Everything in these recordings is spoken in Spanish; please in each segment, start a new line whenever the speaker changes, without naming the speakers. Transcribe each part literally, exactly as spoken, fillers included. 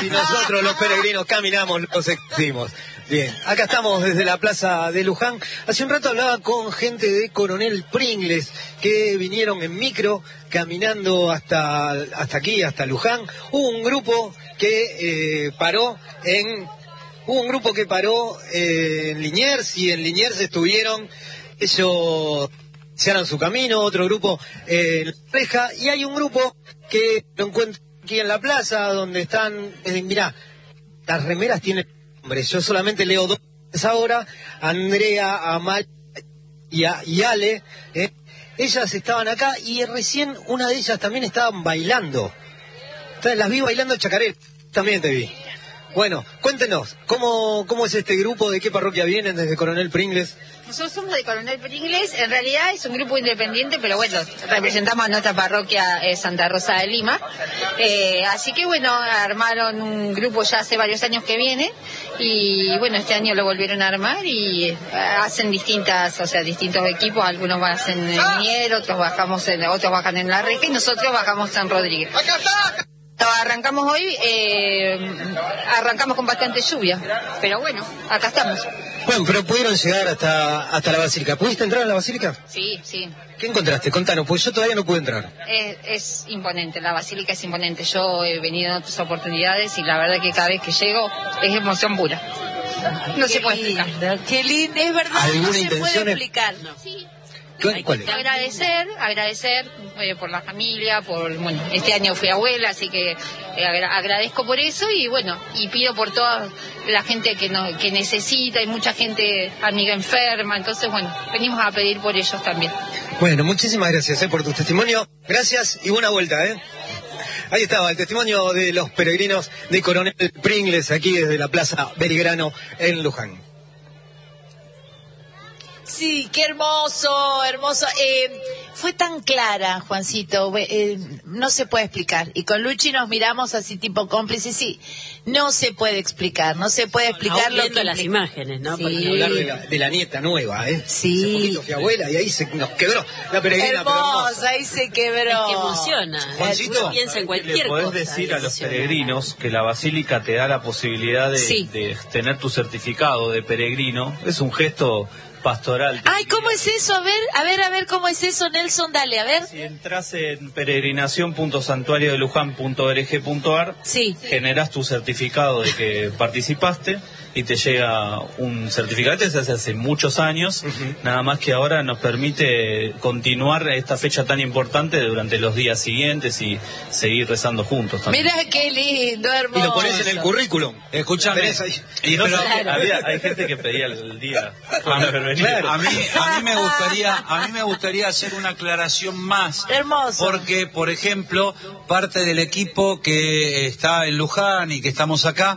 y nosotros los peregrinos caminamos, los exigimos. Bien, acá estamos desde la plaza de Luján. Hace un rato hablaba con gente de Coronel Pringles que vinieron en micro caminando hasta, hasta aquí, hasta Luján. Hubo un grupo que eh, paró en... Hubo un grupo que paró eh, en Liniers y en Liniers estuvieron, ellos se harán su camino, otro grupo eh, en La Reja, y hay un grupo que lo encuentro aquí en la plaza donde están, eh, mirá, las remeras tienen nombres, yo solamente leo dos ahora, Andrea, Amal y, a, y Ale, eh, ellas estaban acá y recién una de ellas también estaban bailando, entonces las vi bailando chacaré, también te vi. Bueno, cuéntenos, ¿cómo, ¿cómo es este grupo? ¿De qué parroquia vienen desde Coronel Pringles?
Nosotros somos de Coronel Pringles, en realidad es un grupo independiente, pero bueno, representamos a nuestra parroquia eh, Santa Rosa de Lima. Eh, así que bueno, armaron un grupo ya hace varios años que viene, y bueno, este año lo volvieron a armar y eh, hacen distintas, o sea, distintos equipos, algunos hacen en Mier, otros bajamos en, otros bajan en La Reja y nosotros bajamos en Rodríguez. Arrancamos hoy, eh, arrancamos con bastante lluvia, pero bueno, acá estamos.
Bueno, pero pudieron llegar hasta hasta la basílica. ¿Pudiste entrar a la basílica?
Sí, sí.
¿Qué encontraste? Contanos, pues yo todavía no pude entrar.
Es, es imponente, la basílica es imponente. Yo he venido en otras oportunidades y la verdad que cada vez que llego es emoción pura. No
qué
se puede
lindo,
explicar.
Qué lindo, es verdad, no se puede explicar. No.
Sí.
¿Cuál es?
Agradecer, agradecer eh, por la familia, por, bueno, este año fui abuela, así que eh, agra agradezco por eso y bueno, y pido por toda la gente que no, que necesita, hay mucha gente amiga enferma, entonces bueno, venimos a pedir por ellos también.
Bueno, muchísimas gracias eh, por tu testimonio, gracias y buena vuelta, ¿eh? Ahí estaba el testimonio de los peregrinos de Coronel Pringles, aquí desde la Plaza Belgrano en Luján.
Sí, qué hermoso, hermoso. Eh, fue tan clara, Juancito, eh, no se puede explicar. Y con Luchi nos miramos así tipo cómplices, sí, no se puede explicar, no se puede explicar
Aún
lo
viendo
que
las
implica.
imágenes, ¿no?
Sí.
Para hablar de la, de la nieta nueva, ¿eh?
Sí.
Hace poquito fui abuela y ahí se nos quebró la peregrina.
Hermosa, ahí se quebró.
Es que emociona.
Juancito,
Uno piensa en cualquier
Le podés
cosa.
decir a los
emociona.
peregrinos que la basílica te da la posibilidad de,
Sí.
de tener tu certificado de peregrino. Es un gesto pastoral.
Ay, ¿cómo es eso? A ver, a ver, a ver, ¿cómo es eso, Nelson? Dale, a ver.
Si entras en peregrinación punto santuario de luján punto org punto ar,
Sí.
generás tu certificado de que participaste y te llega un certificado. Este se hace hace muchos años, uh-huh. Nada más que ahora nos permite continuar esta fecha tan importante durante los días siguientes y seguir rezando juntos también.
Mira qué lindo, hermoso.
y lo pones en el currículum.
Escúchame.
Y no
Pero-
sé, había, hay gente que pedía el, el día.
Claro, a mí, a mí me gustaría, a mí me gustaría hacer una aclaración más.
Hermoso.
Porque, por ejemplo, parte del equipo que está en Luján y que estamos acá,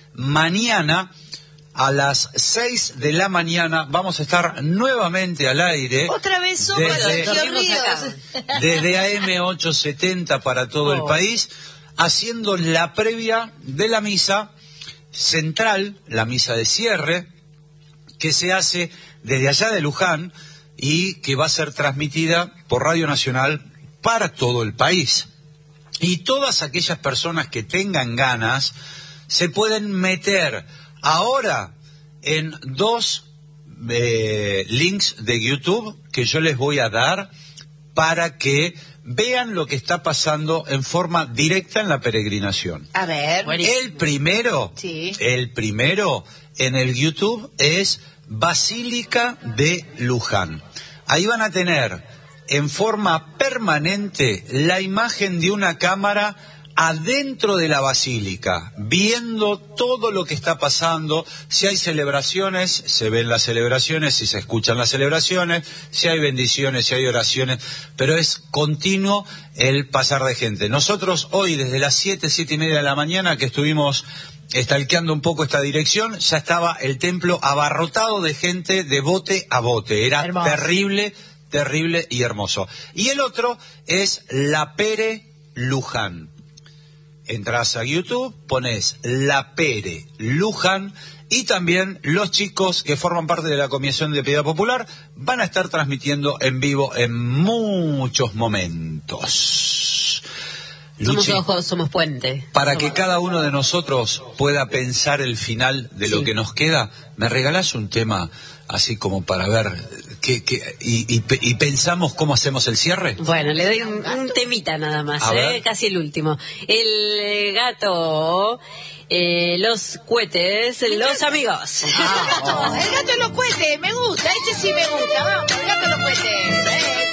mañana a las seis de la mañana vamos a estar nuevamente al aire.
Otra vez somos
desde,
Sergio Ríos.
desde A M ochocientos setenta para todo
Oh.
el país, haciendo la previa de la misa central, la misa de cierre, que se hace desde allá de Luján y que va a ser transmitida por Radio Nacional para todo el país. Y todas aquellas personas que tengan ganas se pueden meter ahora en dos eh, links de YouTube que yo les voy a dar para que vean lo que está pasando en forma directa en la peregrinación.
A ver.
El primero,
Sí.
el primero en el YouTube es Basílica de Luján. Ahí van a tener en forma permanente la imagen de una cámara adentro de la basílica, viendo todo lo que está pasando. Si hay celebraciones, se ven las celebraciones, si se escuchan las celebraciones, si hay bendiciones, si hay oraciones, pero es continuo el pasar de gente. Nosotros hoy desde las siete, siete y media de la mañana que estuvimos estalqueando un poco esta dirección, ya estaba el templo abarrotado de gente de bote a bote. Era
Hermoso.
terrible, terrible y hermoso. Y el otro es La Pere Luján. Entras a YouTube, pones La Pere Luján y también los chicos que forman parte de la Comisión de Piedad Popular van a estar transmitiendo en vivo en muchos momentos.
Somos
Luchi,
ojos, somos puente.
para
Somos-
que cada uno de nosotros pueda pensar el final de lo
Sí.
que nos queda, ¿me regalás un tema así como para ver qué, qué, y, y, y pensamos cómo hacemos el cierre?
Bueno, le doy un, un temita nada más,
A
¿eh?
ver.
Casi el último. El gato, eh, los cohetes, los amigos.
El gato, el gato lo cuete, me gusta, este sí me gusta, vamos, el gato lo cuete.